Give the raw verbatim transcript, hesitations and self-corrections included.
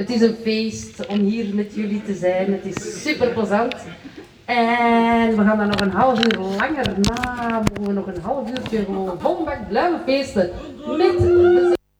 Het is een feest om hier met jullie te zijn. Het is super plezant. En we gaan dan nog een half uur langer na. Mogen we nog een half uurtje gewoon vol bak blijven feesten met de